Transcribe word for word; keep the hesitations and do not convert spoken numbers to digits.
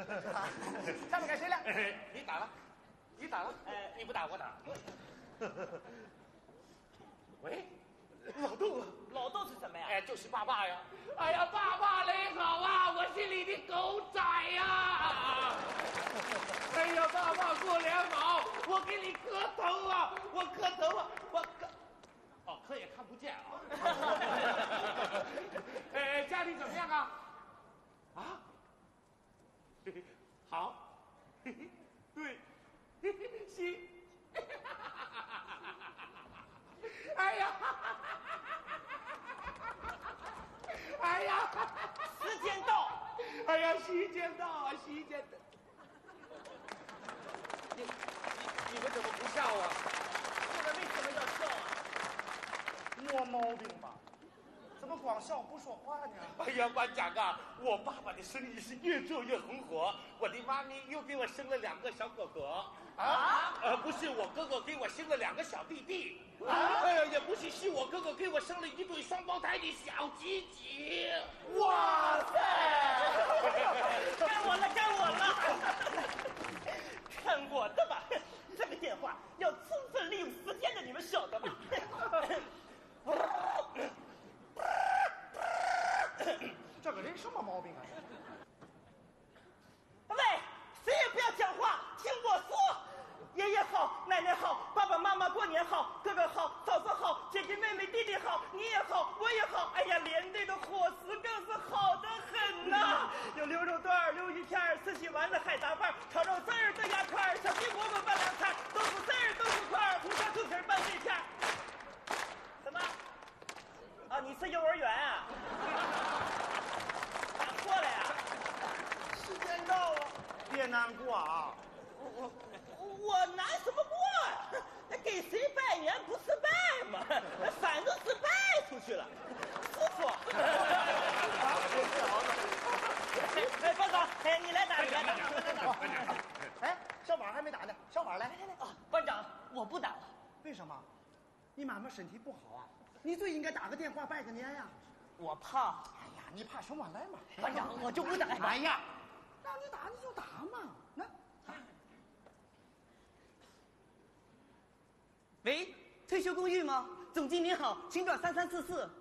下面该谁了？ 你打了，你打了， 哎你不打我打。喂，老豆啊， 老豆是什么呀？ 哎，就是爸爸呀！哎呀，爸爸你好啊，我是你的狗仔呀！哎呀，爸爸过年好，我给你磕头啊，我磕头啊，我磕。哦，磕也看不见啊。哎，家里怎么样啊？啊？好，对，行。哎呀，哎呀， 时间到， 哎呀，时间到啊，时间到。你你们怎么不笑啊？ 这个为什么要笑啊？ 没毛病吧？怎么光笑不说话呢？ 哎呀，班长啊，我爸爸的生意是越做越红火，我的妈咪又给我生了两个小哥哥。 啊？ 呃，不是我哥哥给我生了两个小弟弟。啊？哎呀，也不是，是我哥哥给我生了一对双胞胎的小鸡鸡。 哇塞！ 该我了，该我了！看我的吧，这个电话要充分利用时间的，你们晓得吧？ 这个人什么毛病啊？ 喂，谁也不要讲话，听我说。爷爷好，奶奶好，爸爸妈妈过年好，哥哥好，嫂子好，姐姐妹妹弟弟好，你也好，我也好。哎呀，连队的伙食更是好得很呐、有牛肉段、溜鱼片、四喜丸子、海杂饭、炒肉丝儿、豆芽块、小鸡饽饽拌凉菜、豆腐丝儿、豆腐块、红烧猪皮拌肺片。什么？啊，你是幼儿园啊？打错了呀？ 时间到了，别难过啊。 我我难什么过啊？那给谁拜年不是拜吗？反正是拜出去了，师傅。哎，班长，哎，你来打，你来打，你来打。 哎，小婉还没打呢，小婉来。 啊，班长，我不打了。 为什么？你妈妈身体不好啊，你最应该打个电话拜个年呀。 我怕。 哎呀，你怕什么？来嘛。 班长，我就不打。 哎呀，让你打你就打嘛。那。 喂，退休公寓吗？总经理好，请转三三四四。